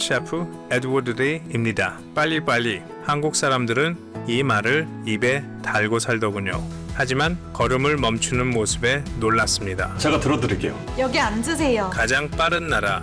셰프 에드워드 리입니다. 빨리빨리. 한국 사람들은 이 말을 입에 달고 살더군요. 하지만 걸음을 멈추는 모습에 놀랐습니다. 제가 들어드릴게요. 여기 앉으세요. 가장 빠른 나라